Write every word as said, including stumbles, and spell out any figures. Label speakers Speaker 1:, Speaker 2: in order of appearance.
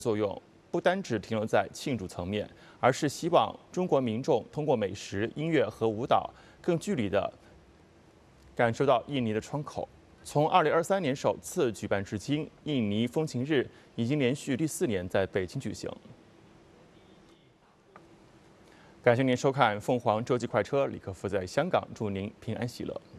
Speaker 1: 作用不单只停留在庆祝层面，而是希望中国民众通过美食、音乐和舞蹈，更具体地感受到印尼的窗口。从二零二三年首次举办至今，印尼风情日已经连续第四年在北京举行。感谢您收看凤凰洲际快车，李克夫在香港，祝您平安喜乐。